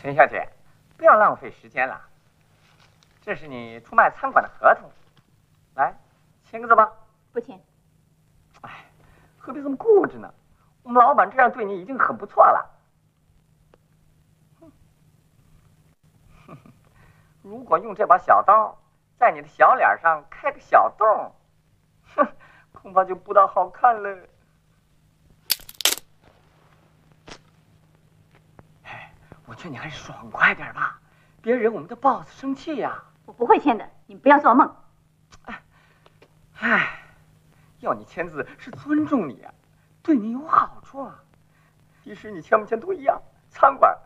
陈小姐，不要浪费时间了。这是你出卖餐馆的合同，来，签个字吧。 不签。 哎，何必这么固执呢？我们老板这样对你已经很不错了。如果用这把小刀在你的小脸上开个小洞，哼，恐怕就不大好看了。哎，我劝你还是爽快点吧，别惹我们的 boss 生气呀。 我不会签的，你不要做梦。 哎，要你签字是尊重你啊，对你有好处啊。即使你签不签都一样，餐馆